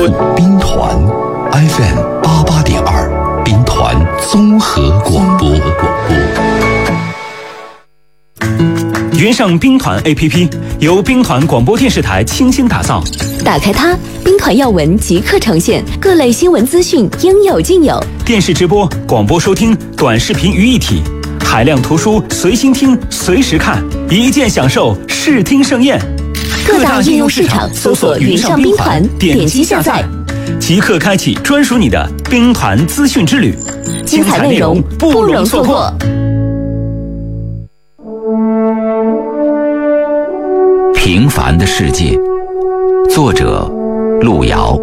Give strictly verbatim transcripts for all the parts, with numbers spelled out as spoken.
兵团 F M 八八点二，兵团综合广播。 云上兵团 A P P 由兵团广播电视台倾心打造， 打开它，兵团要闻即刻呈现，各类新闻资讯应有尽有。 电视直播、广播收听、短视频于一体，海量图书随心听、随时看，一键享受视听盛宴。 各大应用市场搜索“云上兵团”，点击下载， 即刻开启专属你的兵团资讯之旅， 精彩内容不容错过。 平凡的世界，作者路遥。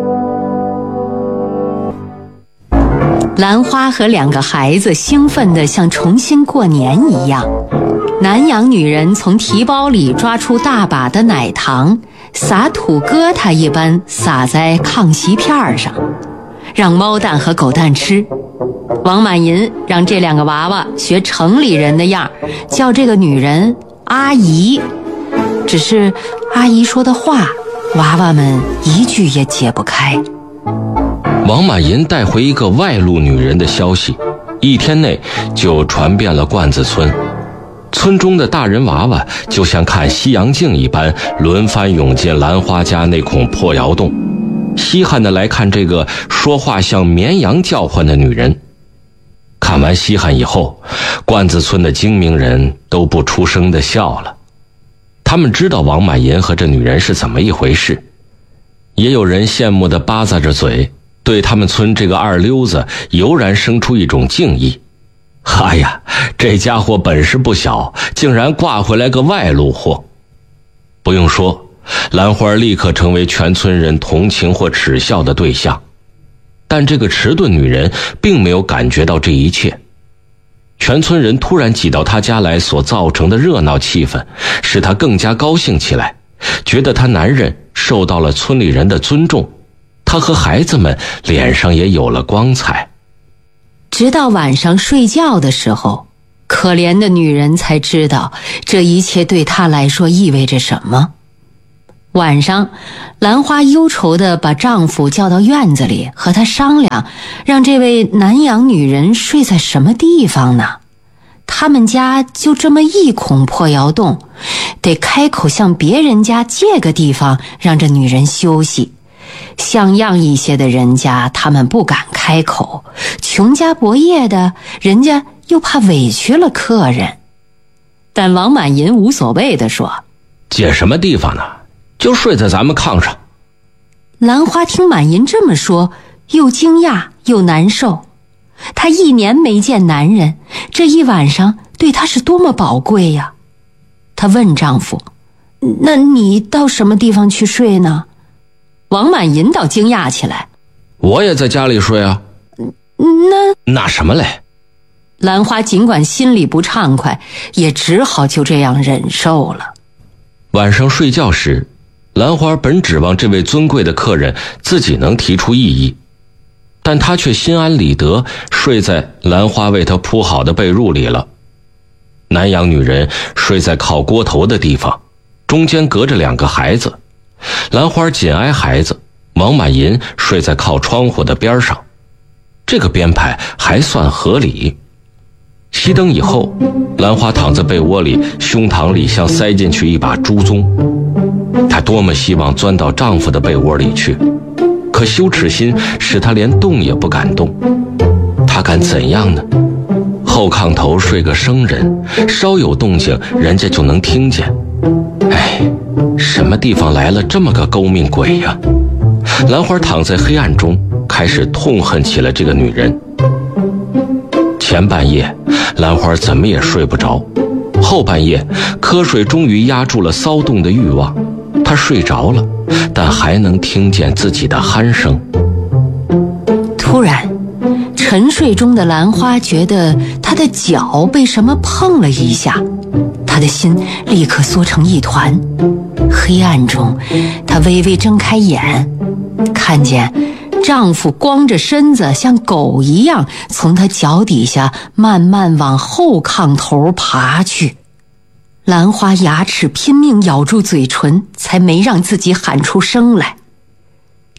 兰花和两个孩子兴奋得像重新过年一样。南洋女人从提包里抓出大把的奶糖，撒土疙瘩一般撒在炕席片上，让猫蛋和狗蛋吃。王满银让这两个娃娃学城里人的样，叫这个女人阿姨。只是阿姨说的话，娃娃们一句也解不开。 王满银带回一个外路女人的消息，一天内就传遍了罐子村。村中的大人娃娃就像看西洋镜一般，轮番涌进兰花家那孔破窑洞，稀罕地来看这个说话像绵羊叫唤的女人。看完稀罕以后，罐子村的精明人都不出声地笑了。他们知道王满银和这女人是怎么一回事，也有人羡慕地巴咂着嘴，对他们村这个二溜子油然生出一种敬意。哎呀，这家伙本事不小，竟然挂回来个外路货。不用说，兰花立刻成为全村人同情或耻笑的对象。但这个迟钝女人并没有感觉到这一切。全村人突然挤到她家来所造成的热闹气氛，使她更加高兴起来，觉得她男人受到了村里人的尊重，她和孩子们脸上也有了光彩。 直到晚上睡觉的时候，可怜的女人才知道这一切对她来说意味着什么。晚上，兰花忧愁地把丈夫叫到院子里，和他商量，让这位南洋女人睡在什么地方呢？他们家就这么一孔破窑洞，得开口向别人家借个地方，让这女人休息。像样一些的人家，他们不敢开口；穷家薄业的人家又怕委屈了客人。但王满银无所谓地说：“ 借什么地方呢？就睡在咱们炕上。” 兰花听满银这么说，又惊讶又难受。她一年没见男人，这一晚上对她是多么宝贵呀！她问丈夫：“那你到什么地方去睡呢？”王满银倒惊讶起来：“ 我也在家里睡啊。” 那那什么嘞？ 兰花尽管心里不畅快，也只好就这样忍受了。 晚上睡觉时，兰花本指望这位尊贵的客人自己能提出异议，但她却心安理得睡在兰花为她铺好的被褥里了。南洋女人睡在靠锅头的地方，中间隔着两个孩子，兰花紧挨孩子，王满银睡在靠窗户的边上，这个编排还算合理。熄灯以后，兰花躺在被窝里，胸膛里像塞进去一把猪鬃。她多么希望钻到丈夫的被窝里去，可羞耻心使她连动也不敢动。她敢怎样呢？后炕头睡个生人，稍有动静人家就能听见。哎，什么地方来了这么个勾命鬼呀？兰花躺在黑暗中，开始痛恨起了这个女人。前半夜，兰花怎么也睡不着，后半夜，瞌睡终于压住了骚动的欲望。她睡着了，但还能听见自己的鼾声。 突然，沉睡中的兰花觉得她的脚被什么碰了一下，她的心立刻缩成一团。黑暗中，她微微睁开眼，看见丈夫光着身子像狗一样从她脚底下慢慢往后炕头爬去。兰花牙齿拼命咬住嘴唇，才没让自己喊出声来。她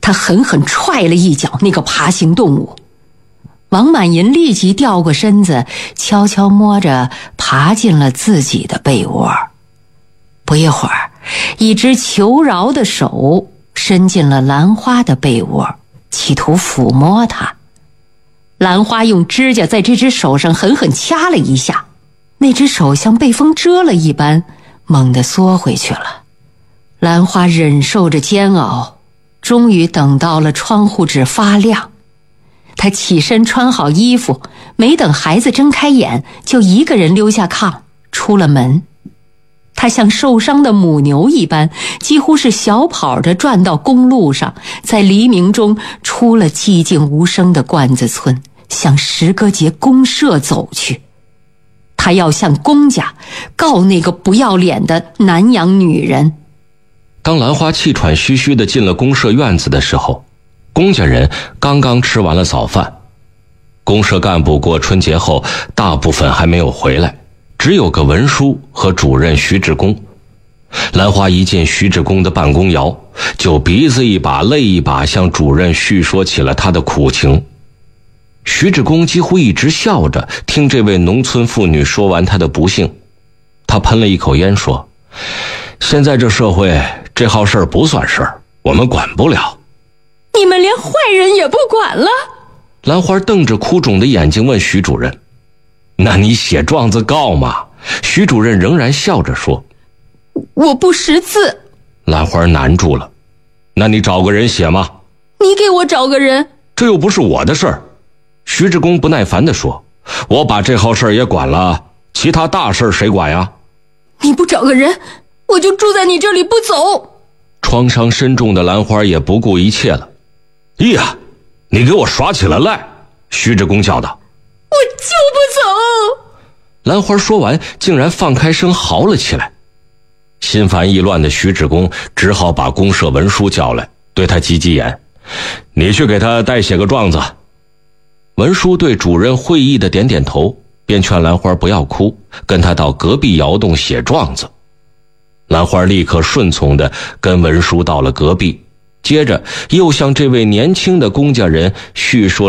他狠狠踹了一脚那个爬行动物。王满银立即掉过身子，悄悄摸着爬进了自己的被窝。不一会儿，一只求饶的手伸进了兰花的被窝，企图抚摸它。兰花用指甲在这只手上狠狠掐了一下，那只手像被风蛰了一般，猛地缩回去了。兰花忍受着煎熬，终于等到了窗户纸发亮。她起身穿好衣服，没等孩子睁开眼，就一个人溜下炕，出了门。她像受伤的母牛一般，几乎是小跑着转到公路上，在黎明中出了寂静无声的罐子村，向石歌节公社走去。她要向公家告那个不要脸的南洋女人。 当兰花气喘吁吁地进了公社院子的时候，公家人刚刚吃完了早饭。公社干部过春节后，大部分还没有回来，只有个文书和主任徐志公。兰花一见徐志公的办公窑，就鼻子一把泪一把向主任叙说起了他的苦情。徐志公几乎一直笑着听这位农村妇女说完她的不幸。他喷了一口烟说：现在这社会，这号事儿不算事儿，我们管不了。 你们连坏人也不管了？ 兰花瞪着哭肿的眼睛问徐主任：那你写状子告嘛？徐主任仍然笑着说： 我不识字。 兰花难住了：那你找个人写吗？ 你给我找个人。 这又不是我的事儿。徐志公不耐烦地说：我把这号事儿也管了，其他大事儿谁管呀？ 你不找个人，我就住在你这里不走。 创伤深重的兰花也不顾一切了。咿呀，你给我耍起了赖！徐志公叫道。 我就不走！ 兰花说完，竟然放开声嚎了起来。心烦意乱的徐志公只好把公社文书叫来，对他挤挤眼：你去给他代写个状子。文书对主任会意的点点头，便劝兰花不要哭，跟他到隔壁窑洞写状子。兰花立刻顺从地跟文书到了隔壁，接着又向这位年轻的公家人叙说